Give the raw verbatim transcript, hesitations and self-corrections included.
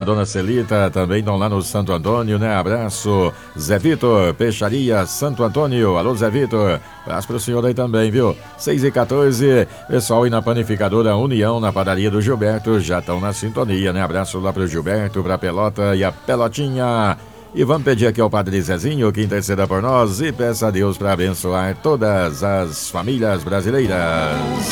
dona Celita, também estão lá no Santo Antônio, né? Abraço. Zé Vitor, Peixaria Santo Antônio. Alô, Zé Vitor. Abraço pro senhor aí também, viu? seis e quatorze. Pessoal aí na panificadora União, na padaria do Gilberto, já estão na sintonia, né? Abraço lá pro Gilberto, pra Pelota e a Pelotinha. E vamos pedir aqui ao Padre Zezinho que interceda por nós e peça a Deus para abençoar todas as famílias brasileiras.